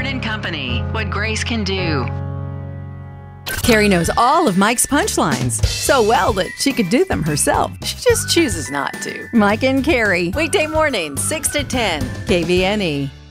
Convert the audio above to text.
Osborne & Company. What Grace can do. Carrie knows all of Mike's punchlines so well that she could do them herself. She just chooses not to. Mike and Carrie, Weekday mornings, 6 to 10. KVNE.